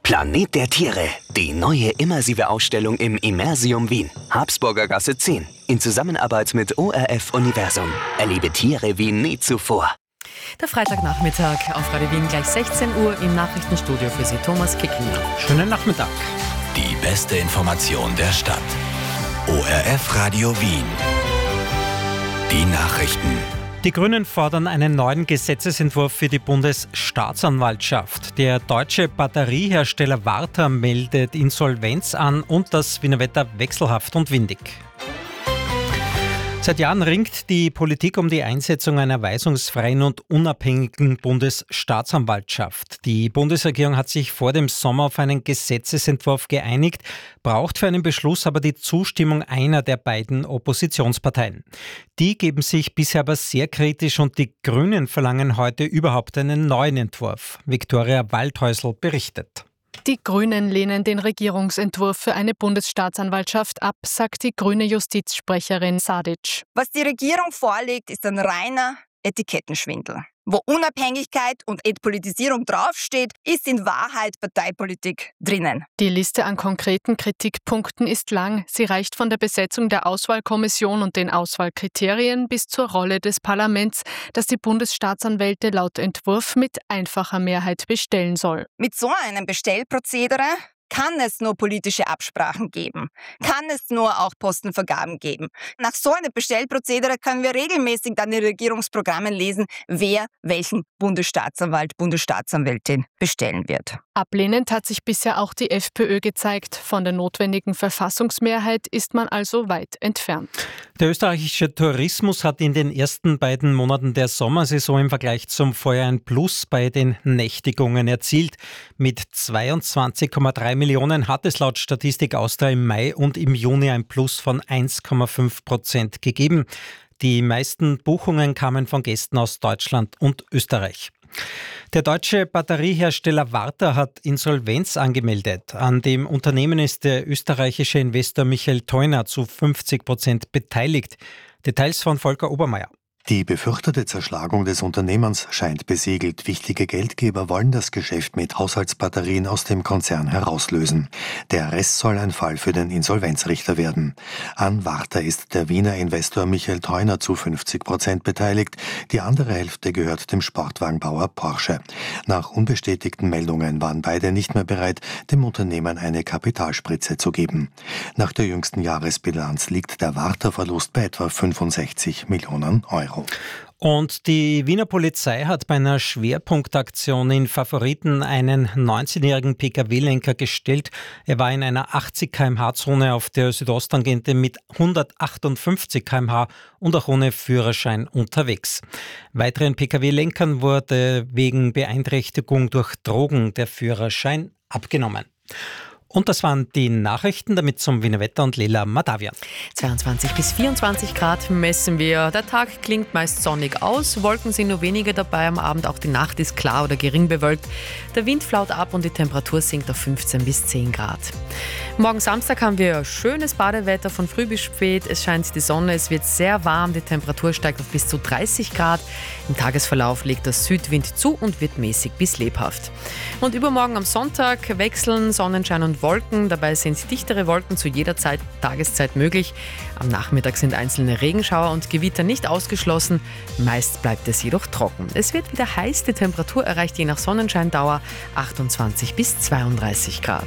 Planet der Tiere, die neue immersive Ausstellung im Immersium Wien, Habsburger Gasse 10, in Zusammenarbeit mit ORF Universum. Erlebe Tiere wie nie zuvor. Der Freitagnachmittag auf Radio Wien, gleich 16 Uhr im Nachrichtenstudio für Sie, Thomas Kickinger. Schönen Nachmittag. Die beste Information der Stadt. ORF Radio Wien. Die Nachrichten. Die Grünen fordern einen neuen Gesetzesentwurf für die Bundesstaatsanwaltschaft. Der deutsche Batteriehersteller Varta meldet Insolvenz an und das Wiener Wetter wechselhaft und windig. Seit Jahren ringt die Politik um die Einsetzung einer weisungsfreien und unabhängigen Bundesstaatsanwaltschaft. Die Bundesregierung hat sich vor dem Sommer auf einen Gesetzesentwurf geeinigt, braucht für einen Beschluss aber die Zustimmung einer der beiden Oppositionsparteien. Die geben sich bisher aber sehr kritisch und die Grünen verlangen heute überhaupt einen neuen Entwurf. Viktoria Waldhäusl berichtet. Die Grünen lehnen den Regierungsentwurf für eine Bundesstaatsanwaltschaft ab, sagt die grüne Justizsprecherin Sadic. Was die Regierung vorlegt, ist ein reiner Etikettenschwindel. Wo Unabhängigkeit und Entpolitisierung draufsteht, ist in Wahrheit Parteipolitik drinnen. Die Liste an konkreten Kritikpunkten ist lang. Sie reicht von der Besetzung der Auswahlkommission und den Auswahlkriterien bis zur Rolle des Parlaments, das die Bundesstaatsanwälte laut Entwurf mit einfacher Mehrheit bestellen soll. Mit so einem Bestellprozedere kann es nur politische Absprachen geben, kann es nur auch Postenvergaben geben. Nach so einem Bestellprozedere können wir regelmäßig dann in Regierungsprogrammen lesen, wer welchen Bundesstaatsanwalt, Bundesstaatsanwältin bestellen wird. Ablehnend hat sich bisher auch die FPÖ gezeigt. Von der notwendigen Verfassungsmehrheit ist man also weit entfernt. Der österreichische Tourismus hat in den ersten beiden Monaten der Sommersaison im Vergleich zum Vorjahr ein Plus bei den Nächtigungen erzielt. Mit 22,3 Millionen hat es laut Statistik Austria im Mai und im Juni ein Plus von 1,5% gegeben. Die meisten Buchungen kamen von Gästen aus Deutschland und Österreich. Der deutsche Batteriehersteller Varta hat Insolvenz angemeldet. An dem Unternehmen ist der österreichische Investor Michael Theuner zu 50% beteiligt. Details von Volker Obermeier. Die befürchtete Zerschlagung des Unternehmens scheint besiegelt. Wichtige Geldgeber wollen das Geschäft mit Haushaltsbatterien aus dem Konzern herauslösen. Der Rest soll ein Fall für den Insolvenzrichter werden. An Varta ist der Wiener Investor Michael Theuner zu 50% beteiligt. Die andere Hälfte gehört dem Sportwagenbauer Porsche. Nach unbestätigten Meldungen waren beide nicht mehr bereit, dem Unternehmen eine Kapitalspritze zu geben. Nach der jüngsten Jahresbilanz liegt der Varta-Verlust bei etwa 65 Millionen Euro. Und die Wiener Polizei hat bei einer Schwerpunktaktion in Favoriten einen 19-jährigen Pkw-Lenker gestellt. Er war in einer 80 km/h-Zone auf der Südosttangente mit 158 km/h und auch ohne Führerschein unterwegs. Weiteren Pkw-Lenkern wurde wegen Beeinträchtigung durch Drogen der Führerschein abgenommen. Und das waren die Nachrichten, damit zum Wiener Wetter und Lela Madavian. 22 bis 24 Grad messen wir. Der Tag klingt meist sonnig aus, Wolken sind nur wenige dabei am Abend, auch die Nacht ist klar oder gering bewölkt. Der Wind flaut ab und die Temperatur sinkt auf 15 bis 10 Grad. Morgen Samstag haben wir schönes Badewetter von früh bis spät. Es scheint die Sonne, es wird sehr warm, die Temperatur steigt auf bis zu 30 Grad. Im Tagesverlauf legt der Südwind zu und wird mäßig bis lebhaft. Und übermorgen am Sonntag wechseln Sonnenschein und Wolken. Dabei sind dichtere Wolken zu jeder Tageszeit möglich. Am Nachmittag sind einzelne Regenschauer und Gewitter nicht ausgeschlossen. Meist bleibt es jedoch trocken. Es wird wieder heiß. Die Temperatur erreicht je nach Sonnenscheindauer 28 bis 32 Grad.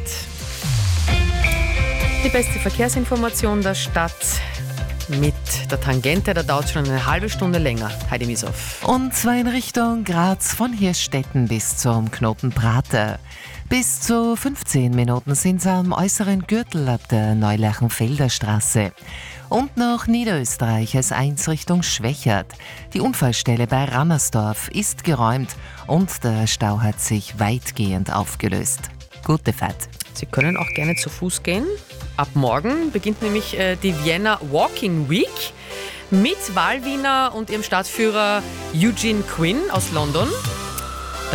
Die beste Verkehrsinformation der Stadt mit der Tangente, da dauert schon eine halbe Stunde länger. Heidi Misow. Und zwar in Richtung Graz von Hirstetten bis zum Knoten Prater. Bis zu 15 Minuten sind sie am äußeren Gürtel ab der Neulerchenfelder Straße. Und nach Niederösterreich S1 Richtung Schwächert. Die Unfallstelle bei Rammersdorf ist geräumt und der Stau hat sich weitgehend aufgelöst. Gute Fahrt. Sie können auch gerne zu Fuß gehen. Ab morgen beginnt nämlich die Vienna Walking Week mit Wahlwiener und ihrem Stadtführer Eugene Quinn aus London.